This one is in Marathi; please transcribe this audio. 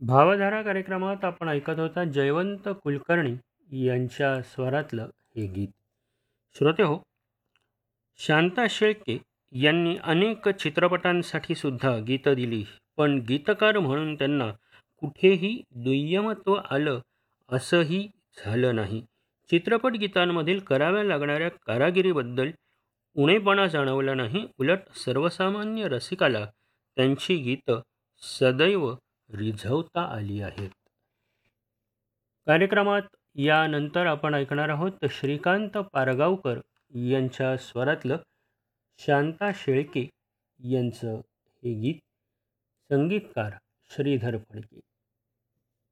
भावधारा कार्यक्रमात आपण ऐकत होता जयवंत कुलकर्णी यांच्या स्वरातलं हे गीत. श्रोते हो, शांता शेळके यांनी अनेक चित्रपटांसाठी सुद्धा गीतं दिली, पण गीतकार म्हणून त्यांना कुठेही दुय्यमत्व आलं असंही झालं नाही. चित्रपट गीतांमधील कराव्या लागणाऱ्या कारागिरीबद्दल उणेपणा जाणवला नाही, उलट सर्वसामान्य रसिकाला त्यांची गीतं सदैव रिझवता आली आहेत. कार्यक्रमात यानंतर आपण ऐकणार आहोत श्रीकांत पारगावकर यांच्या स्वरातलं शांता शेळके यांचं हे गीत. संगीतकार श्रीधर फडके.